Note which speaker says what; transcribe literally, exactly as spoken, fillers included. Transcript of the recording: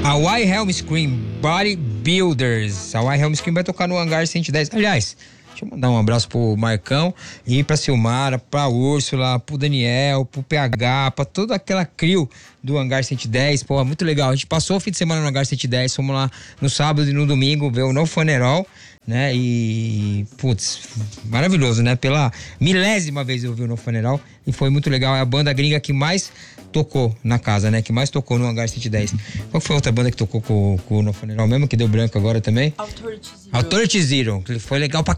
Speaker 1: Hawaii Helm Scream Bodybuilders. Hawaii Helm Scream vai tocar no Hangar cento e dez. Aliás, deixa eu mandar um abraço pro Marcão e pra Silmara, pra Úrsula, pro Daniel, pro P H, pra toda aquela crew do Hangar cento e dez. Pô, muito legal. A gente passou o fim de semana no Hangar cento e dez, fomos lá no sábado e no domingo ver o No Funeral, né? E, putz, maravilhoso, né? Pela milésima vez eu vi o No Funeral e foi muito legal. É a banda gringa que mais tocou na casa, né? Que mais tocou no Hangar cento e dez. Qual foi a outra banda que tocou com, com o No Funeral mesmo, que deu branco agora também?
Speaker 2: Authority Zero.
Speaker 1: Authority Zero, que foi legal pra